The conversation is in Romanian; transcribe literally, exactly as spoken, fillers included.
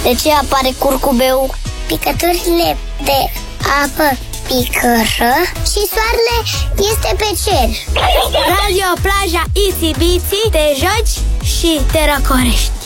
De ce apare curcubeu? Picăturile de apă picără și soarele este pe cer. Radio Plaja Itsy Bitsy, te joci și te răcorești.